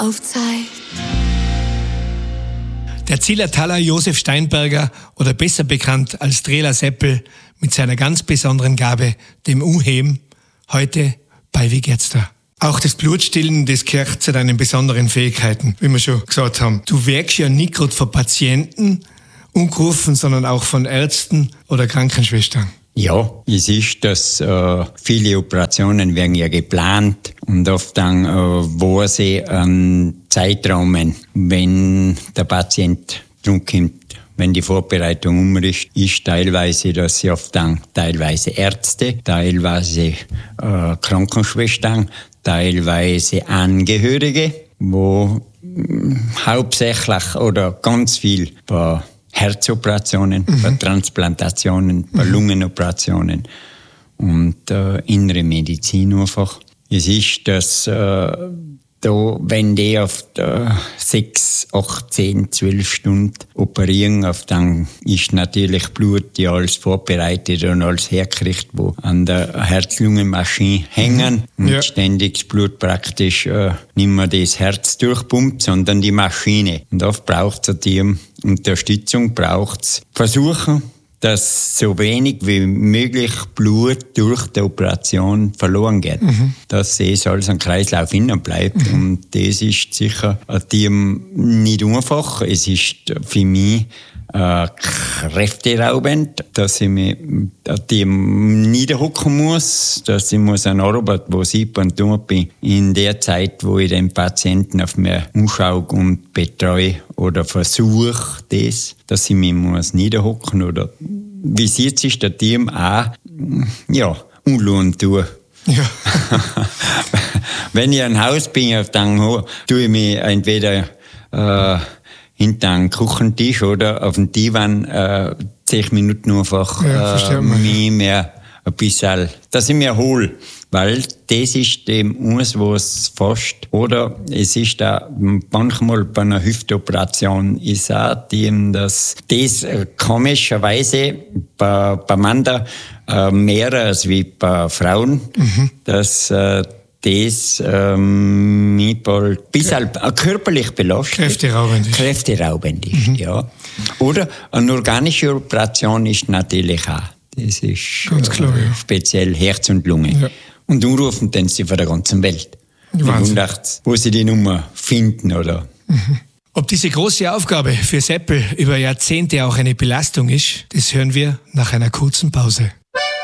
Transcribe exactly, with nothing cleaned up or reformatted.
auf Zeit. Der Zillertaler Josef Steinberger, oder besser bekannt als Drela Seppel, mit seiner ganz besonderen Gabe, dem Unheben, heute bei Wie geht's da? Auch das Blutstillen, das gehört zu deinen besonderen Fähigkeiten, wie wir schon gesagt haben. Du wirkst ja nicht gerade von Patienten ungerufen, sondern auch von Ärzten oder Krankenschwestern. Ja, es ist, dass äh, viele Operationen werden ja geplant und oft dann äh, wo sie an Zeitrahmen, wenn der Patient drum kommt, wenn die Vorbereitung um ist, ist teilweise, dass sie oft dann teilweise Ärzte, teilweise äh, Krankenschwestern, teilweise Angehörige, wo mh, hauptsächlich oder ganz viel bei Herzoperationen, mhm. bei Transplantationen, bei mhm. Lungenoperationen und äh, innere Medizin einfach. Es ist, dass äh, da, wenn die auf äh, sechs, acht, zehn, zwölf Stunden operieren, auf dann ist natürlich Blut ja alles vorbereitet und alles hergekriegt, wo an der Herz-Lungen-Maschine hängen mhm. und ja. ständig das Blut praktisch äh, nicht mehr das Herz durchpumpt, sondern die Maschine. Und oft braucht es die Unterstützung, braucht es Versuchen, dass so wenig wie möglich Blut durch die Operation verloren geht. Mhm. Dass es alles ein Kreislauf innen bleibt. Mhm. Und das ist sicher ein Team nicht einfach. Es ist für mich äh, kräfteraubend, dass ich mich ein Team niederhocken muss, dass ich muss an Arbeit, wo ich und tun bin, in der Zeit, wo ich den Patienten auf mir umschaue und betreue oder versuche das, dass ich mich muss niederhocken oder wie sieht sich der Team auch, ja, unlohnt tue. Ja. Wenn ich ein Haus bin, dann tue ich mich entweder äh, hinter einen Küchentisch oder auf den Divan äh, zehn Minuten einfach ja, äh, mich mehr ein bisschen, dass ich mich erhole. Weil das ist dem uns, was fast, oder es ist da manchmal bei einer Hüftoperation ist auch dem, dass das komischerweise bei, bei Männern äh, mehr als wie bei Frauen, mhm. dass äh, das ähm, mich bald ein bisschen äh, körperlich belastet. Kräfteraubend ist. Kräfteraubend ist, mhm. ja. Oder eine organische Operation ist natürlich auch. Das ist ganz klar, äh, ja. speziell Herz und Lunge. Ja. Und anrufen dann sie von der ganzen Welt. Wundert, wo sie die Nummer finden, oder? Mhm. Ob diese große Aufgabe für Seppel über Jahrzehnte auch eine Belastung ist, das hören wir nach einer kurzen Pause.